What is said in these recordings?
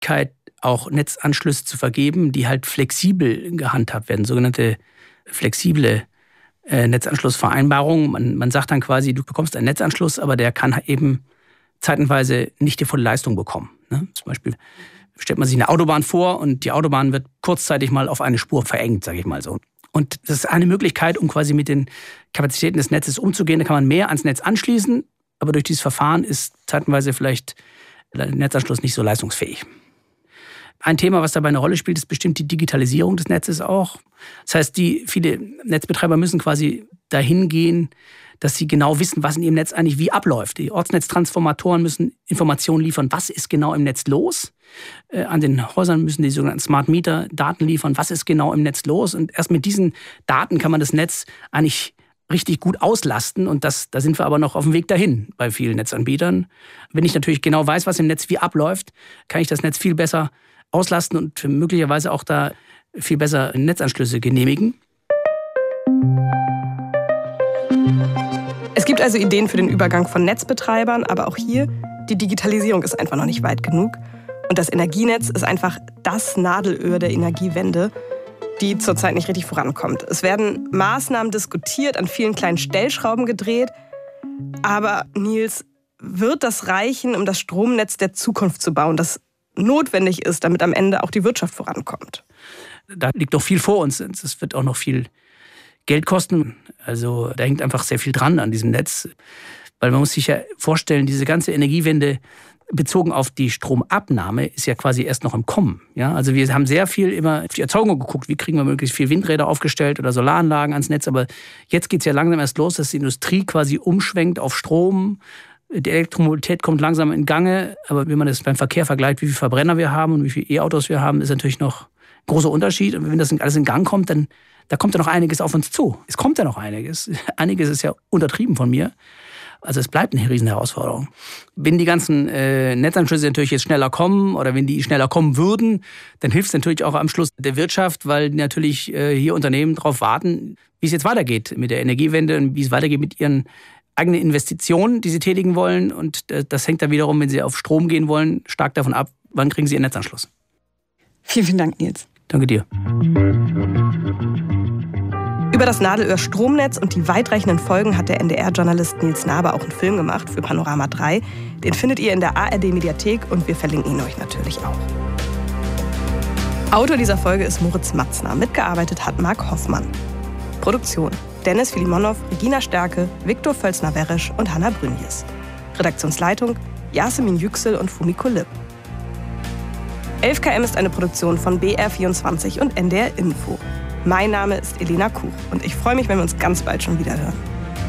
Möglichkeit, auch Netzanschlüsse zu vergeben, die halt flexibel gehandhabt werden, sogenannte flexible Netzanschlussvereinbarungen. Man sagt dann quasi, du bekommst einen Netzanschluss, aber der kann eben zeitenweise nicht die volle Leistung bekommen. Ne? Zum Beispiel stellt man sich eine Autobahn vor und die Autobahn wird kurzzeitig mal auf eine Spur verengt, sage ich mal so. Und das ist eine Möglichkeit, um quasi mit den Kapazitäten des Netzes umzugehen. Da kann man mehr ans Netz anschließen, aber durch dieses Verfahren ist zeitenweise vielleicht der Netzanschluss nicht so leistungsfähig. Ein Thema, was dabei eine Rolle spielt, ist bestimmt die Digitalisierung des Netzes auch. Das heißt, viele Netzbetreiber müssen quasi dahin gehen, dass sie genau wissen, was in ihrem Netz eigentlich wie abläuft. Die Ortsnetztransformatoren müssen Informationen liefern, was ist genau im Netz los. An den Häusern müssen die sogenannten Smart Meter Daten liefern, was ist genau im Netz los. Und erst mit diesen Daten kann man das Netz eigentlich richtig gut auslasten. Und da sind wir aber noch auf dem Weg dahin bei vielen Netzanbietern. Wenn ich natürlich genau weiß, was im Netz wie abläuft, kann ich das Netz viel besser auslasten und möglicherweise auch da viel besser Netzanschlüsse genehmigen. Es gibt also Ideen für den Übergang von Netzbetreibern, aber auch hier, die Digitalisierung ist einfach noch nicht weit genug. Und das Energienetz ist einfach das Nadelöhr der Energiewende, die zurzeit nicht richtig vorankommt. Es werden Maßnahmen diskutiert, an vielen kleinen Stellschrauben gedreht. Aber Nils, wird das reichen, um das Stromnetz der Zukunft zu bauen, das notwendig ist, damit am Ende auch die Wirtschaft vorankommt? Da liegt noch viel vor uns. Es wird auch noch viel Geld kosten. Also da hängt einfach sehr viel dran an diesem Netz. Weil man muss sich ja vorstellen, diese ganze Energiewende bezogen auf die Stromabnahme ist ja quasi erst noch im Kommen. Ja, also wir haben sehr viel immer auf die Erzeugung geguckt, wie kriegen wir möglichst viel Windräder aufgestellt oder Solaranlagen ans Netz. Aber jetzt geht es ja langsam erst los, dass die Industrie quasi umschwenkt auf Strom. Die Elektromobilität kommt langsam in Gange. Aber wenn man das beim Verkehr vergleicht, wie viele Verbrenner wir haben und wie viele E-Autos wir haben, ist natürlich noch ein großer Unterschied. Und wenn das alles in Gang kommt, dann da kommt ja noch einiges auf uns zu. Es kommt ja noch einiges. Einiges ist ja untertrieben von mir. Also es bleibt eine riesen Herausforderung. Wenn die ganzen Netzanschlüsse natürlich jetzt schneller kommen oder wenn die schneller kommen würden, dann hilft es natürlich auch am Schluss der Wirtschaft, weil natürlich hier Unternehmen darauf warten, wie es jetzt weitergeht mit der Energiewende und wie es weitergeht mit ihren eigenen Investitionen, die sie tätigen wollen. Und das hängt dann wiederum, wenn sie auf Strom gehen wollen, stark davon ab, wann kriegen sie ihren Netzanschluss. Vielen, vielen Dank, Nils. Danke dir. Über das Nadelöhr Stromnetz und die weitreichenden Folgen hat der NDR-Journalist Nils Naber auch einen Film gemacht für Panorama 3. Den findet ihr in der ARD-Mediathek und wir verlinken ihn euch natürlich auch. Autor dieser Folge ist Moritz Matzner. Mitgearbeitet hat Marc Hoffmann. Produktion: Dennis Filimonow, Regina Stärke, Viktor Völzner-Weresch und Hanna Brünjes. Redaktionsleitung: Yasemin Yüksel und Fumiko Lipp. 11KM ist eine Produktion von BR24 und NDR Info. Mein Name ist Elena Kuch und ich freue mich, wenn wir uns ganz bald schon wieder hören.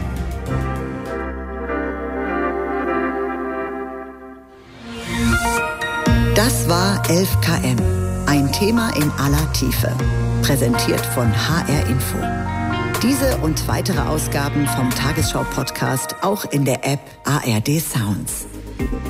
Das war 11KM, ein Thema in aller Tiefe. Präsentiert von HR Info. Diese und weitere Ausgaben vom Tagesschau-Podcast auch in der App ARD Sounds.